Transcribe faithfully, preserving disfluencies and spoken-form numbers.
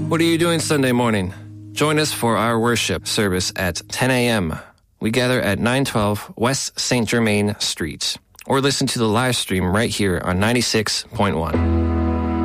What are you doing Sunday morning? Join us for our worship service at ten a.m. We gather at nine twelve West Saint Germain Street, or listen to the live stream right here on ninety-six point one.